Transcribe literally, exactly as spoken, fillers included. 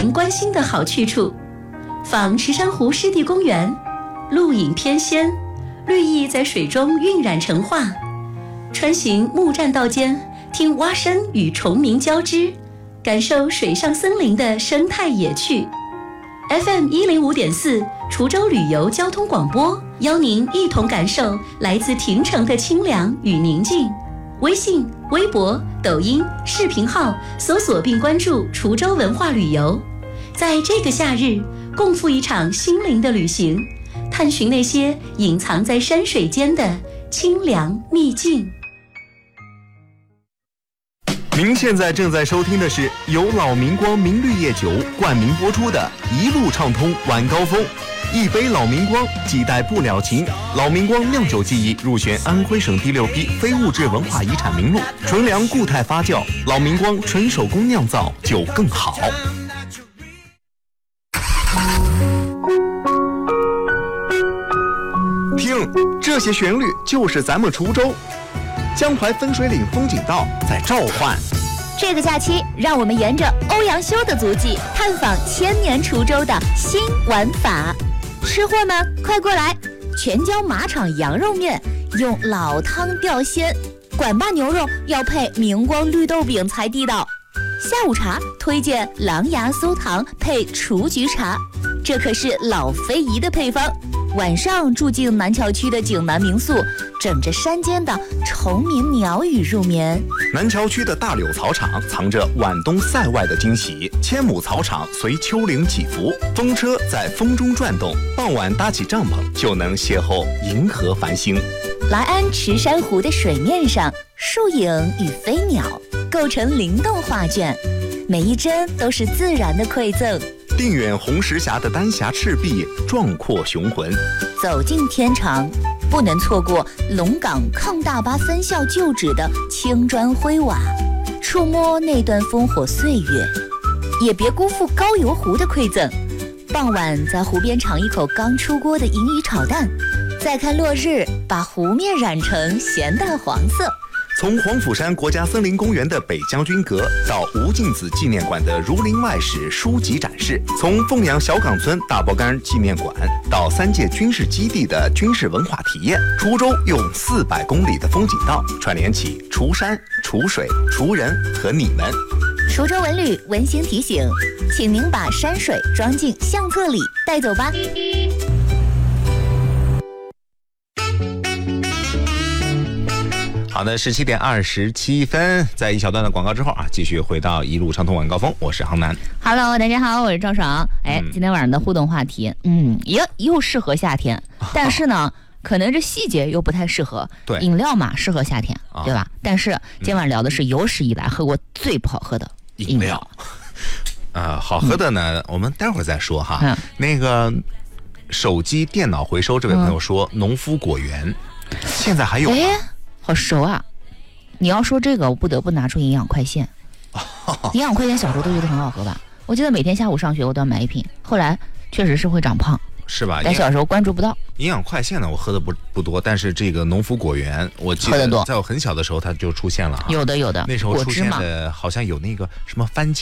您关心的好去处，访池珊湖湿地公园，露影翩跹，绿意在水中晕染成画，穿行木栈道间，听蛙声与虫鸣交织，感受水上森林的生态野趣。 F M 一零五点四滁州旅游交通广播，邀您一同感受来自亭城的清凉与宁静。微信、微博、抖音、视频号搜索并关注滁州文化旅游，在这个夏日，共赴一场心灵的旅行，探寻那些隐藏在山水间的清凉秘境。 您现在正在收听的是由老明光明绿叶酒冠名播出的《一路畅通晚高峰》，一杯老明光，几代不了情。老明光酿酒技艺入选安徽省第六批非物质文化遗产名录，纯粮固态发酵，老明光纯手工酿造，酒更好。听，这些旋律就是咱们滁州。江淮分水岭风景道在召唤。 这个假期，让我们沿着欧阳修的足迹，探访千年滁州的新玩法。吃货们，快过来！全椒马场羊肉面用老汤吊鲜，管坝牛肉要配明光绿豆饼才地道。下午茶推荐狼牙酥糖配雏菊茶，这可是老非遗的配方。晚上住进南桥区的景南民宿，枕着山间的虫鸣鸟语入眠。 南桥区的大柳草场藏着晚冬塞外的惊喜，千亩草场随丘陵起伏，风车在风中转动，傍晚搭起帐篷就能邂逅银河繁星。 来安池珊瑚的水面上，树影与飞鸟构成灵动画卷，每一帧都是自然的馈赠。 定远红石峡的丹霞赤壁，壮阔雄浑。 走进天长，不能错过龙岗抗大巴分校旧址的青砖灰瓦，触摸那段烽火岁月，也别辜负高邮湖的馈赠。傍晚在湖边尝一口刚出锅的银鱼炒蛋，再看落日，把湖面染成咸淡黄色。 从黄甫山国家森林公园的北将军阁到吴敬梓纪念馆的《儒林外史》书籍展示，从凤阳小岗村大波杆纪念馆到三界军事基地的军事文化体验，滁州用四百公里的风景道串联起滁山、滁水、滁人和你们。 滁州文旅温馨提醒，请您把山水装进相册里带走吧。 好的，十七点二十七分，在一小段的广告之后啊，继续回到一路畅通晚高峰，我是航南。 Hello， 大家好，我是赵爽。哎、嗯，今天晚上的互动话题，嗯，也又适合夏天，但是呢，可能这细节又不太适合。 对， 饮料嘛，适合夏天，对吧？但是今晚聊的是有史以来喝过最不好喝的饮料。 呃，好喝的呢，嗯、我们待会儿再说哈。嗯、那个手机电脑回收这位朋友说，嗯、农夫果园现在还有吗？ 好熟啊！你要说这个，我不得不拿出营养快线。营养快线小时候都觉得很好喝吧？我记得每天下午上学我都要买一瓶，后来确实是会长胖， 是吧？ 但小时候关注不到。 营养快线呢，我喝的不不多，但是这个农夫果园，我记得在我很小的时候它就出现了。 有的有的， 那时候出现的好像有那个什么番茄。